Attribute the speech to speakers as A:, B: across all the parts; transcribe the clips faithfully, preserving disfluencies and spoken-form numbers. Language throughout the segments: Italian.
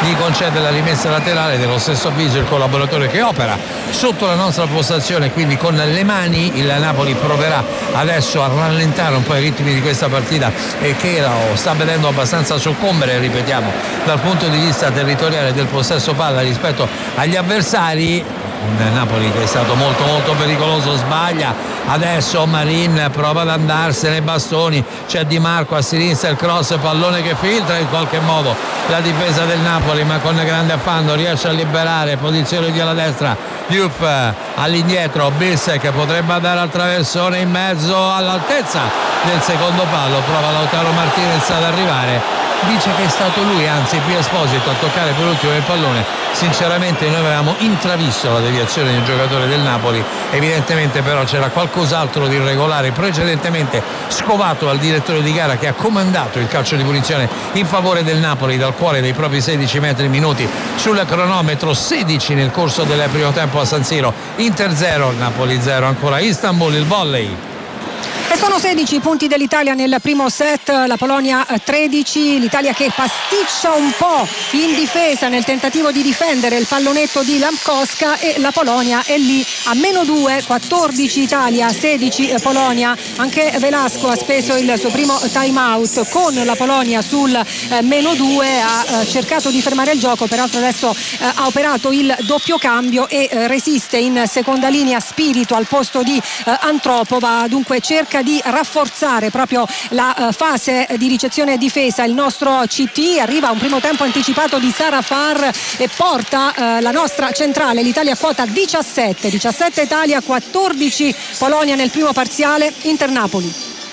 A: gli concede la rimessa laterale dello stesso avviso il collaboratore che opera sotto la nostra postazione, quindi con le mani il Napoli proverà adesso a rallentare un po' i ritmi di questa partita e che lo sta vedendo abbastanza soccombere, ripetiamo, dal punto di vista territoriale del possesso palla rispetto agli avversari. Un Napoli che è stato molto molto pericoloso, sbaglia adesso Marin, prova ad andarsene, bastoni, c'è Di Marco a sinistra, il cross, pallone che filtra in qualche modo la difesa del Napoli, ma con grande affanno riesce a liberare, posizione di alla destra, Diouf all'indietro, Bissek potrebbe andare al traversone in mezzo all'altezza del secondo palo, prova Lautaro Martinez ad arrivare, dice che è stato lui, anzi Pio Esposito, a toccare per ultimo il pallone. Sinceramente noi avevamo intravisto la deviazione di un giocatore del Napoli, evidentemente però c'era qualcos'altro di irregolare precedentemente scovato al direttore di gara che ha comandato il calcio di punizione in favore del Napoli dal cuore dei propri sedici metri minuti sul cronometro, sedici nel corso del primo tempo a San Siro. Inter zero, Napoli zero, ancora Istanbul, il volley.
B: E sono sedici i punti dell'Italia nel primo set, la Polonia tredici, l'Italia che pasticcia un po' in difesa nel tentativo di difendere il pallonetto di Lampkowska, e la Polonia è lì a meno due, quattordici Italia, sedici Polonia. Anche Velasco ha speso il suo primo time out con la Polonia sul eh, meno due, ha eh, cercato di fermare il gioco, peraltro adesso eh, ha operato il doppio cambio e eh, resiste in seconda linea Spirito al posto di eh, Antropova, dunque cerca di rafforzare proprio la uh, fase di ricezione e difesa il nostro C T. Arriva un primo tempo anticipato di Sara Far e porta uh, la nostra centrale, l'Italia a quota diciassette diciassette Italia, quattordici Polonia nel primo parziale. Inter Napoli.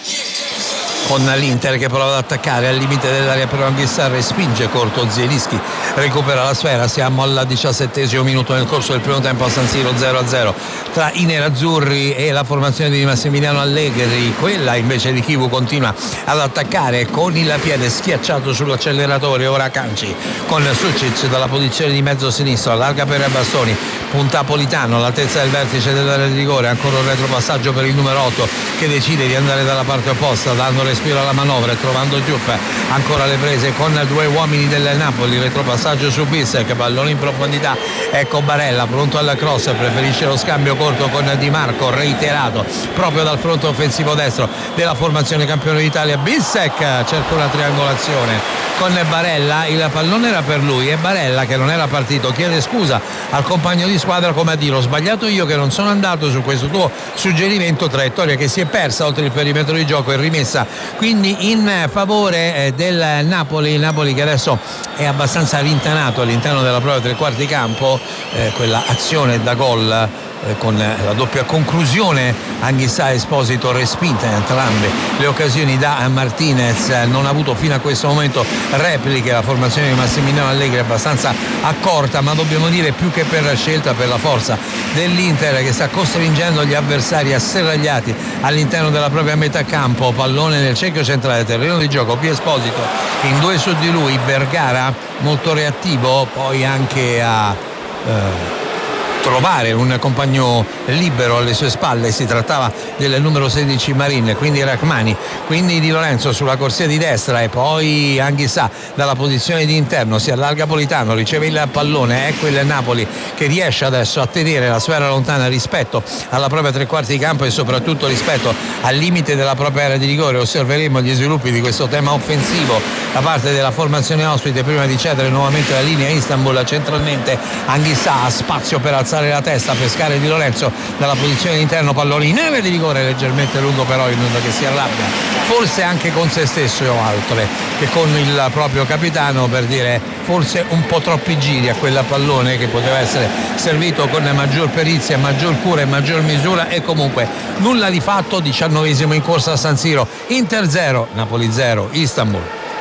A: Con l'Inter che prova ad attaccare al limite dell'area, però Anghissà respinge corto, Zielinski recupera la sfera, siamo al diciassettesimo minuto nel corso del primo tempo a San Siro, zero a zero tra i nerazzurri e la formazione di Massimiliano Allegri. Quella invece di Chivu continua ad attaccare con il piede schiacciato sull'acceleratore, ora Canci con Sucic dalla posizione di mezzo sinistro, allarga per Bastoni, punta Politano all'altezza del vertice dell'area di rigore, ancora un retropassaggio per il numero otto che decide di andare dalla parte opposta, dando respiro alla manovra e trovando Diouf, ancora le prese con due uomini del Napoli, retropassaggio su Bissek, pallone in profondità, ecco Barella pronto al cross, preferisce lo scambio corto con Di Marco, reiterato proprio dal fronte offensivo destro della formazione campione d'Italia. Bissek cerca una triangolazione con Barella, il pallone era per lui e Barella, che non era partito, chiede scusa al compagno di squadra come a dire: ho sbagliato io che non sono andato su questo tuo suggerimento, traiettoria che si è persa oltre il perimetro di gioco e rimessa quindi in favore del Napoli. Il Napoli che adesso è abbastanza rintanato all'interno della propria tre quarti campo, eh, quella azione da gol eh, con la doppia conclusione, Anghissà Esposito respinta in entrambe le occasioni da Martinez, non ha avuto fino a questo momento repliche la formazione di Massimiliano Allegri, abbastanza accorta, ma dobbiamo dire più che per scelta, per la forza dell'Inter che sta costringendo gli avversari asserragliati all'interno della propria metà campo. Pallone nel cerchio centrale, terreno di gioco, Pio Esposito in due su di lui, Vergara molto reattivo, poi anche a eh, trovare un compagno libero alle sue spalle, si trattava del numero sedici Marin, quindi Rachmani, quindi Di Lorenzo sulla corsia di destra e poi Anghissà dalla posizione di interno, si allarga Politano, riceve il pallone, ecco il Napoli che riesce adesso a tenere la sfera lontana rispetto alla propria tre quarti di campo e soprattutto rispetto al limite della propria area di rigore. Osserveremo gli sviluppi di questo tema offensivo da parte della formazione ospite prima di cedere nuovamente la linea Istanbul centralmente. Anghissà ha spazio per alzare la testa, pescare Di Lorenzo dalla posizione di interno, pallone in area di rigore leggermente lungo però in modo che si arrabbia forse anche con se stesso o altre che con il proprio capitano, per dire forse un po' troppi giri a quella pallone che poteva essere servito con maggior perizia, maggior cura e maggior misura, e comunque nulla di fatto. Diciannovesimo in corsa a San Siro, Inter zero Napoli zero Istanbul.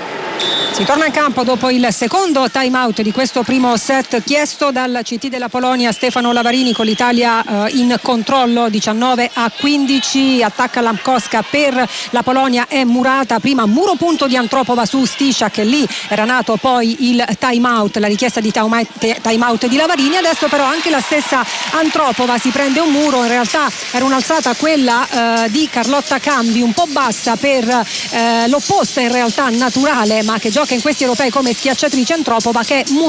B: Si torna in campo dopo il secondo time out di questo primo set chiesto dal C T della Polonia Stefano Lavarini, con l'Italia eh, in controllo diciannove a quindici. Attacca Lampkowska per la Polonia è Murata, prima muro punto di Antropova su Stishak, lì era nato poi il time out, la richiesta di time out di Lavarini. Adesso però anche la stessa Antropova si prende un muro, in realtà era un'alzata quella eh, di Carlotta Cambi un po' bassa per eh, l'opposta in realtà naturale, ma che gioca in questi europei come schiacciatrice. Antropova che